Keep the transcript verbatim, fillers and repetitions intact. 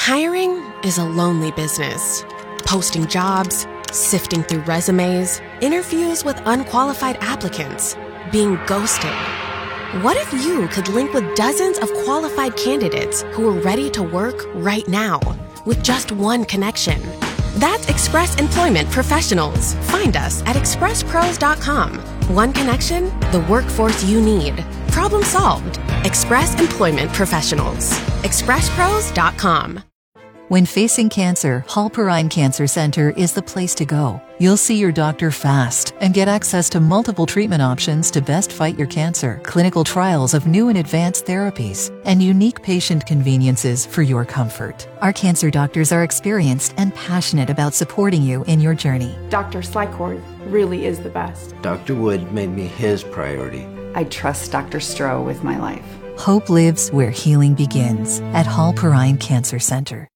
Hiring is a lonely business. Posting jobs, sifting through resumes, interviews with unqualified applicants, being ghosted. What if you could link with dozens of qualified candidates who are ready to work right now with just one connection? That's Express Employment Professionals. Find us at express pros dot com. One connection, the workforce you need. Problem solved. Express Employment Professionals. express pros dot com. When facing cancer, Halperine Cancer Center is the place to go. You'll see your doctor fast and get access to multiple treatment options to best fight your cancer, clinical trials of new and advanced therapies, and unique patient conveniences for your comfort. Our cancer doctors are experienced and passionate about supporting you in your journey. Doctor Slycord really is the best. Doctor Wood made me his priority. I trust Doctor Stroh with my life. Hope lives where healing begins at Halperine Cancer Center.